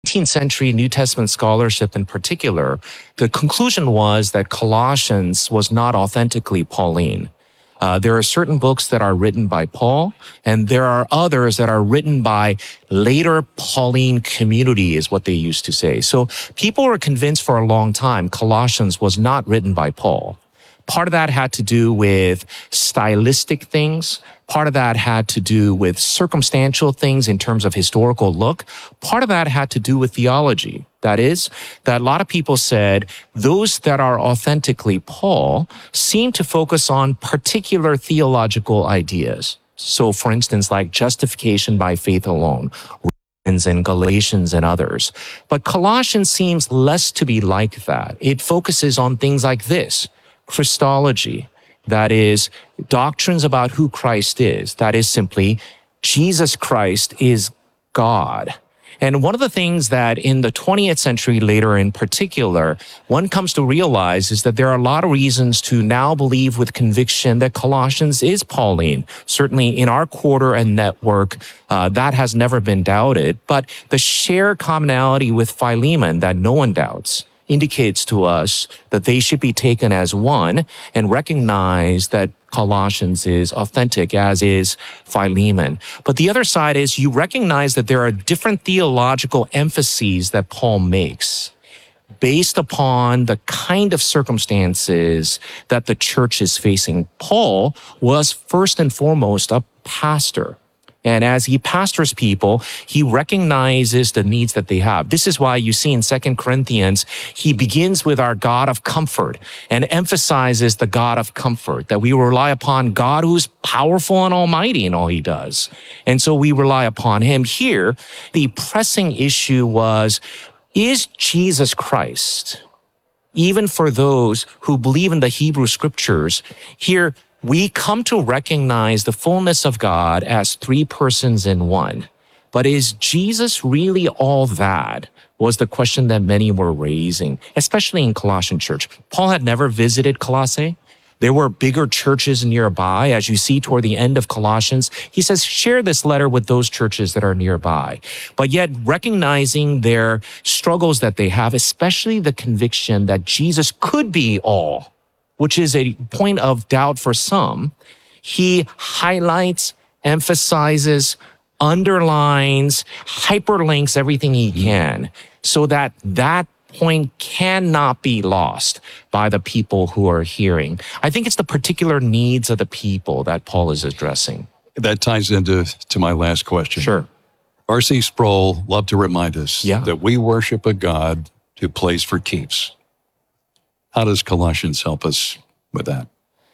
18th century New Testament scholarship in particular, the conclusion was that Colossians was not authentically Pauline. There are certain books that are written by Paul, and there are others that are written by later Pauline community, is what they used to say. So people were convinced for a long time Colossians was not written by Paul. Part of that had to do with stylistic things. Part of that had to do with circumstantial things in terms of historical look. Part of that had to do with theology. That is, that a lot of people said those that are authentically Paul seem to focus on particular theological ideas. So, for instance, like justification by faith alone, Romans and Galatians and others. But Colossians seems less to be like that. It focuses on things like this: Christology, that is, doctrines about who Christ is. That is simply, Jesus Christ is God. And one of the things that in the 20th century later in particular, one comes to realize is that there are a lot of reasons to now believe with conviction that Colossians is Pauline. Certainly in our quarter and network, that has never been doubted. But the shared commonality with Philemon that no one doubts indicates to us that they should be taken as one and recognize that Colossians is authentic, as is Philemon. But the other side is you recognize that there are different theological emphases that Paul makes based upon the kind of circumstances that the church is facing. Paul was first and foremost a pastor. And as he pastors people, he recognizes the needs that they have. This is why you see in 2 Corinthians, he begins with our God of comfort and emphasizes the God of comfort, that we rely upon God who's powerful and almighty in all he does. And so we rely upon him. Here, the pressing issue was, is Jesus Christ, even for those who believe in the Hebrew scriptures, here we come to recognize the fullness of God as three persons in one. But is Jesus really all that? Was the question that many were raising, especially in Colossian church. Paul had never visited Colossae. There were bigger churches nearby. As you see toward the end of Colossians, he says, share this letter with those churches that are nearby. But yet recognizing their struggles that they have, especially the conviction that Jesus could be all, which is a point of doubt for some, he highlights, emphasizes, underlines, hyperlinks everything he can so that that point cannot be lost by the people who are hearing. I think it's the particular needs of the people that Paul is addressing. That ties into my last question. Sure. R.C. Sproul loved to remind us that we worship a God who plays for keeps. How does Colossians help us with that?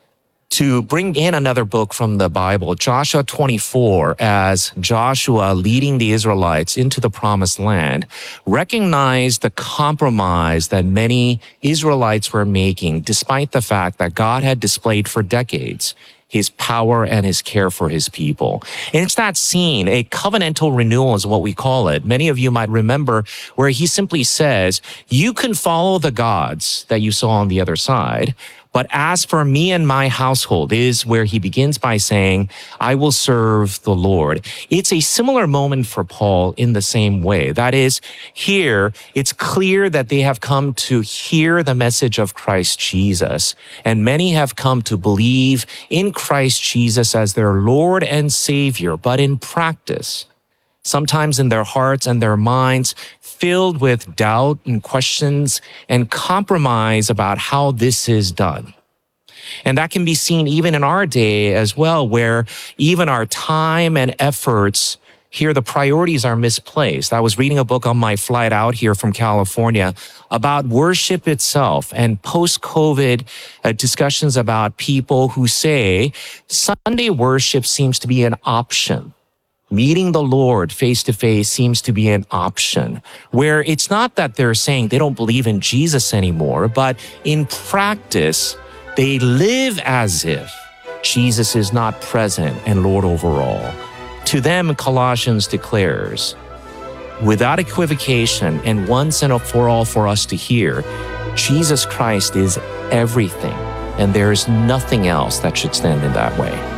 To bring in another book from the Bible, Joshua 24, as Joshua leading the Israelites into the promised land, recognized the compromise that many Israelites were making, despite the fact that God had displayed for decades his power and his care for his people. And it's that scene, a covenantal renewal is what we call it. Many of you might remember where he simply says, you can follow the gods that you saw on the other side, but as for me and my household, is where he begins by saying, I will serve the Lord. It's a similar moment for Paul in the same way. That is, here, it's clear that they have come to hear the message of Christ Jesus, and many have come to believe in Christ Jesus as their Lord and Savior, but in practice, sometimes in their hearts and their minds, filled with doubt and questions and compromise about how this is done. And that can be seen even in our day as well, where even our time and efforts, here the priorities are misplaced. I was reading a book on my flight out here from California about worship itself and post-COVID discussions about people who say Sunday worship seems to be an option. Meeting the Lord face-to-face seems to be an option, where it's not that they're saying they don't believe in Jesus anymore, but in practice, they live as if Jesus is not present and Lord over all. To them, Colossians declares, without equivocation and once and for all for us to hear, Jesus Christ is everything, and there is nothing else that should stand in that way.